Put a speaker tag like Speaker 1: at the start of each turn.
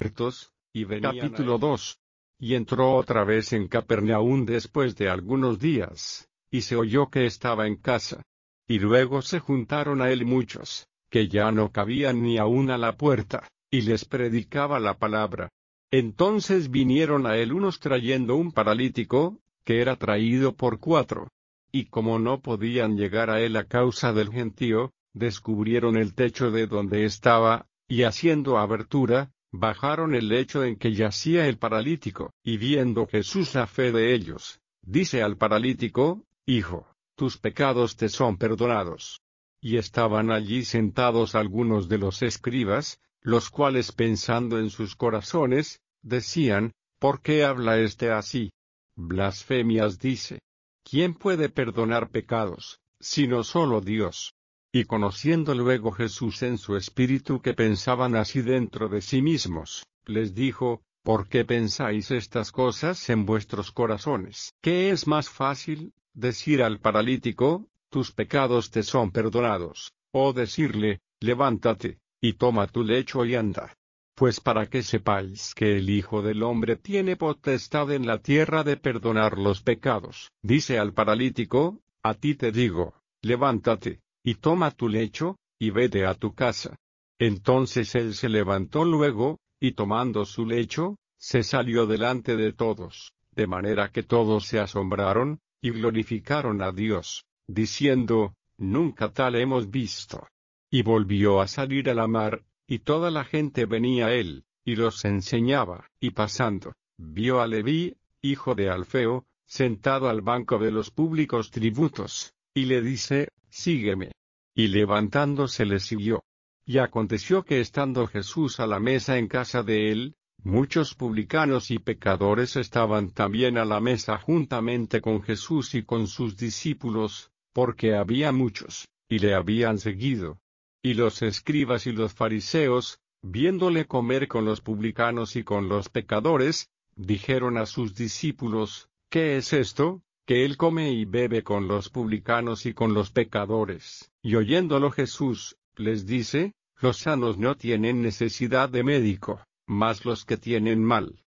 Speaker 1: muertos, y venían Capítulo 2. Y entró otra vez en Capernaum después de algunos días, y se oyó que estaba en casa. Y luego se juntaron a él muchos, que ya no cabían ni aun a la puerta, y les predicaba la palabra. Entonces vinieron a él unos trayendo un paralítico, que era traído por 4. Y como no podían llegar a él a causa del gentío, descubrieron el techo de donde estaba, y haciendo abertura, bajaron el lecho en que yacía el paralítico, y viendo Jesús la fe de ellos, dice al paralítico: Hijo, tus pecados te son perdonados. Y estaban allí sentados algunos de los escribas, los cuales pensando en sus corazones, decían: ¿Por qué habla este así? Blasfemias dice. ¿Quién puede perdonar pecados, sino solo Dios? Y conociendo luego Jesús en su espíritu que pensaban así dentro de sí mismos, les dijo: ¿Por qué pensáis estas cosas en vuestros corazones? ¿Qué es más fácil, decir al paralítico: tus pecados te son perdonados, o decirle: levántate, y toma tu lecho y anda? Pues para que sepáis que el Hijo del Hombre tiene potestad en la tierra de perdonar los pecados. Dice al paralítico: a ti te digo, levántate, y toma tu lecho, y vete a tu casa. Entonces él se levantó luego, y tomando su lecho, se salió delante de todos, de manera que todos se asombraron, y glorificaron a Dios, diciendo: nunca tal hemos visto. Y volvió a salir a la mar, y toda la gente venía a él, y los enseñaba. Y pasando, vio a Leví, hijo de Alfeo, sentado al banco de los públicos tributos, y le dice: sígueme. Y levantándose le siguió. Y aconteció que estando Jesús a la mesa en casa de él, muchos publicanos y pecadores estaban también a la mesa juntamente con Jesús y con sus discípulos, porque había muchos, y le habían seguido. Y los escribas y los fariseos, viéndole comer con los publicanos y con los pecadores, dijeron a sus discípulos: ¿qué es esto, que él come y bebe con los publicanos y con los pecadores? Y oyéndolo Jesús, les dice: los sanos no tienen necesidad de médico, mas los que tienen mal.